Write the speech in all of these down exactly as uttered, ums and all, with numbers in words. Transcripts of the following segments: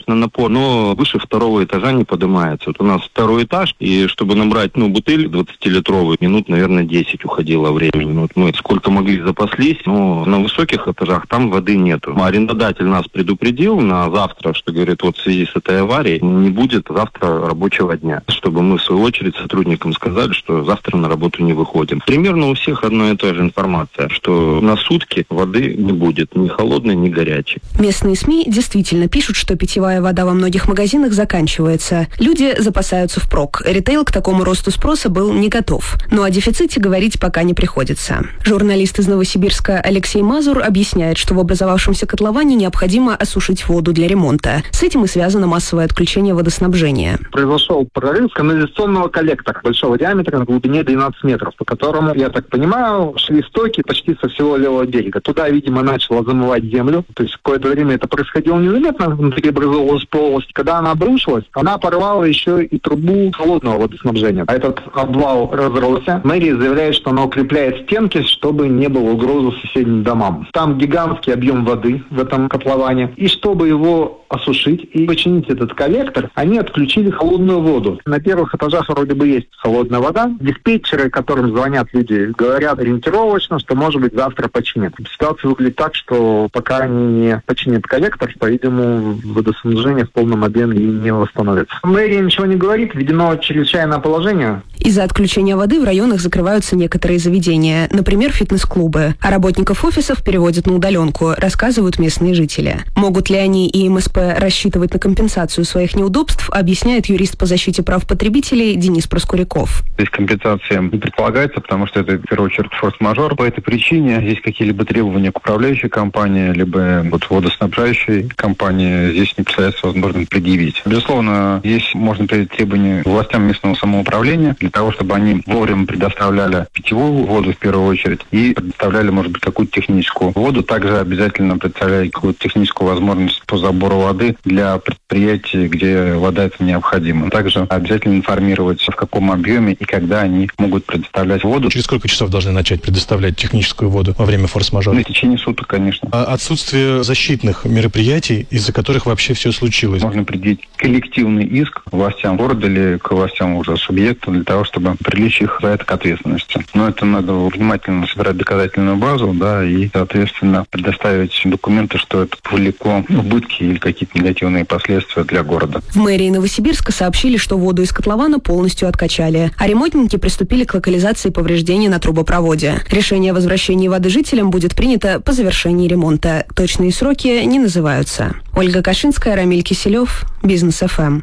на напор, но выше второго этажа не поднимается. Вот у нас второй этаж, и чтобы набрать, ну, бутыль двадцатилитровую, минут, наверное, десять уходило времени. Вот мы сколько могли запаслись, но на высоких этажах там воды нету. Арендодатель нас предупредил на завтра, что говорит, вот в связи с этой аварией не будет завтра рабочего дня, чтобы мы в свою очередь сотрудникам сказали, что завтра на работу не выходим. Примерно у всех одна и та же информация, что на сутки воды не будет, ни холодной, ни горячей. Местные СМИ действительно пишут, что питьевая вода во многих магазинах заканчивается. Люди запасаются впрок. Ритейл к такому росту спроса был не готов. Но о дефиците говорить пока не приходится. Журналист из Новосибирска Алексей Мазур объясняет, что в образовавшемся котловане необходимо осушить воду для ремонта. С этим и связано массовое отключение водоснабжения. Произошел прорыв канализационного коллектора большого диаметра на глубине двенадцать метров, по которому, я так понимаю, шли стоки почти со всего левого берега. Туда, видимо, начало замывать землю. То есть какое-то время это происходило незаметно, внутри образовалась полость. Когда она обрушилась, она порвала еще и трубу холодного водоснабжения. А этот обвал разросся. Мэрия заявляет, что она укрепляет стенки, чтобы не было угрозы соседним домам. Там гигантский объем воды в этом котловане. И чтобы его осушить и починить этот коллектор, они отключили холодную воду. На первых этажах вроде бы есть холодная вода. Диспетчеры, которым звонят люди, говорят ориентировочно, что, может быть, завтра починят. Ситуация выглядит так, что пока они не починят коллектор, по-видимому, водоснабжение в полном объеме не восстановится. Мэрия ничего не говорит, введено чрезвычайное положение. Из-за отключения воды в районах закрываются некоторые заведения, например, фитнес-клубы. А работников офисов переводят на удаленку, рассказывают местные жители. Могут ли они и эм эс пэ рассчитывать на компенсацию своих неудобств, объясняет юрист по защите прав потребителей Денис Проскуряков. Здесь компенсация не предполагается, потому что это, в первую очередь, форс-мажор. По этой причине здесь какие-либо требования к управляющей компании, либо вот водоснабжающей компании здесь не представляется возможным предъявить. Безусловно, здесь можно предъявить требования властям местного самоуправления для того, чтобы они вовремя предоставляли питьевую воду в первую очередь и предоставляли, может быть, какую-то техническую воду. Также обязательно предоставляли какую-то техническую возможность по забору воды для предприятий, где вода это необходима. Также обязательно информировать, в каком объеме и когда они могут предоставлять воду. Через сколько часов должны начать предоставлять техническую воду во время форс-мажора? В течение суток, конечно. А отсутствие защитных мероприятий, из-за которых вообще все случилось? Можно предъявить коллективный иск властям города или к властям уже субъекта для того, чтобы привлечь их за это к ответственности. Но это надо внимательно собирать доказательную базу, да, и, соответственно, предоставить документы, что это повлекло убытки или какие-то негативные последствия для города. В мэрии Новосибирска сообщили, что воду из котлована полностью откачали, а ремонтники приступили к локализации повреждений на трубопроводе. Решение о возвращении воды жителям будет принято по завершении ремонта. Точные сроки не называются. Ольга Кашинская, Рамиль Киселев, Бизнес эф эм.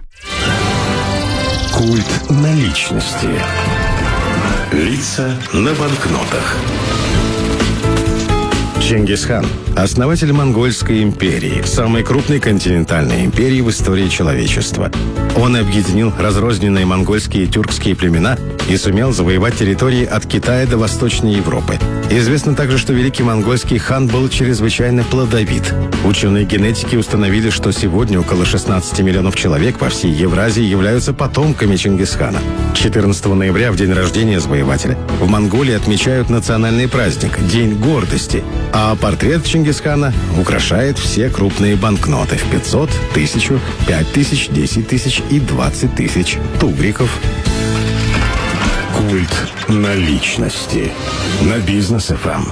Культ наличности. Лица на банкнотах. Чингисхан – основатель Монгольской империи, самой крупной континентальной империи в истории человечества. Он объединил разрозненные монгольские и тюркские племена и сумел завоевать территории от Китая до Восточной Европы. Известно также, что великий монгольский хан был чрезвычайно плодовит. Ученые генетики установили, что сегодня около шестнадцати миллионов человек по всей Евразии являются потомками Чингисхана. четырнадцатого ноября, в день рождения завоевателя, в Монголии отмечают национальный праздник – День гордости. А портрет Чингисхана украшает все крупные банкноты в пятьсот, тысячу, пять тысяч, десять тысяч и двадцать тысяч тугриков. Культ наличности на Бизнес эф эм.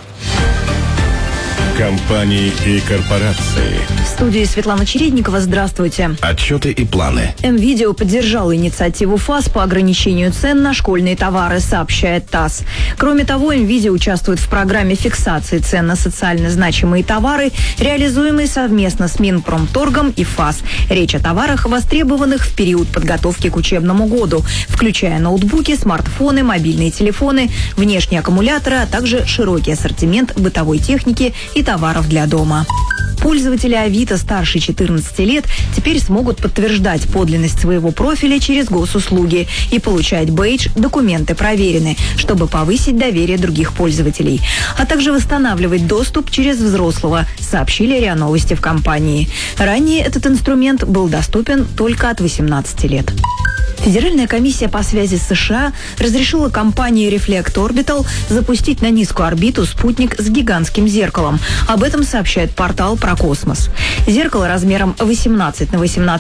Компании и корпорации. В студии Светлана Чередникова. Здравствуйте. Отчеты и планы. МВидео поддержала инициативу ФАС по ограничению цен на школьные товары, сообщает ТАСС. Кроме того, МВидео участвует в программе фиксации цен на социально значимые товары, реализуемой совместно с Минпромторгом и ФАС. Речь о товарах, востребованных в период подготовки к учебному году, включая ноутбуки, смартфоны, мобильные телефоны, внешние аккумуляторы, а также широкий ассортимент бытовой техники и товаров для дома. Пользователи Авито старше четырнадцати лет теперь смогут подтверждать подлинность своего профиля через госуслуги и получать бейдж «Документы проверены», чтобы повысить доверие других пользователей, а также восстанавливать доступ через взрослого, сообщили РИА Новости в компании. Ранее этот инструмент был доступен только от восемнадцати лет. Федеральная комиссия по связи с США разрешила компании Reflect Orbital запустить на низкую орбиту спутник с гигантским зеркалом. Об этом сообщает портал «Про космос». Зеркало размером восемнадцать на восемнадцать